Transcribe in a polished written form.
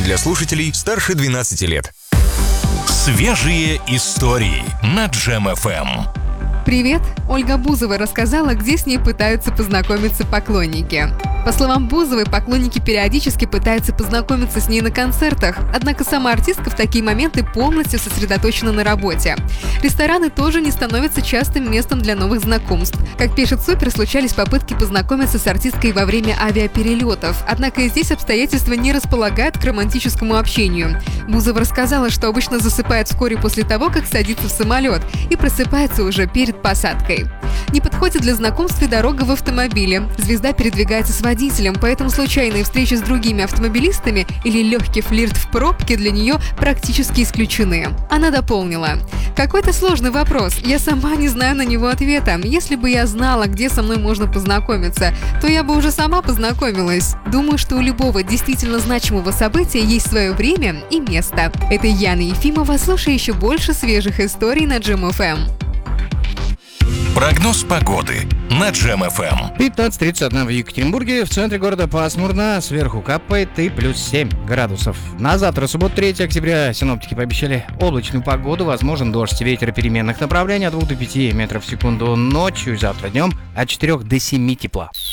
для слушателей старше 12 лет. Свежие истории на Джем ФМ. Привет! Ольга Бузова рассказала, где с ней пытаются познакомиться поклонники. По словам Бузовой, поклонники периодически пытаются познакомиться с ней на концертах, однако сама артистка в такие моменты полностью сосредоточена на работе. Рестораны тоже не становятся частым местом для новых знакомств. Как пишет Супер, случались попытки познакомиться с артисткой во время авиаперелетов, однако и здесь обстоятельства не располагают к романтическому общению. Бузова рассказала, что обычно засыпает вскоре после того, как садится в самолет, и просыпается уже перед посадкой. Не подходит для знакомств и дорога в автомобиле. Звезда передвигается с водителем, поэтому случайные встречи с другими автомобилистами или легкий флирт в пробке для нее практически исключены. Она дополнила: «Какой-то сложный вопрос. Я сама не знаю на него ответа. Если бы я знала, где со мной можно познакомиться, то я бы уже сама познакомилась. Думаю, что у любого действительно значимого события есть свое время и место». Это Яна Ефимова. Слушай еще больше свежих историй на Джем ФМ. Прогноз погоды на Джем ФМ. 15:31 в Екатеринбурге. В центре города пасмурно, сверху капает и плюс 7 градусов. На завтра, суббота, 3 октября, синоптики пообещали облачную погоду, возможен дождь, ветер переменных направлений от 2 до 5 метров в секунду. Ночью и завтра днем от 4 до 7 тепла.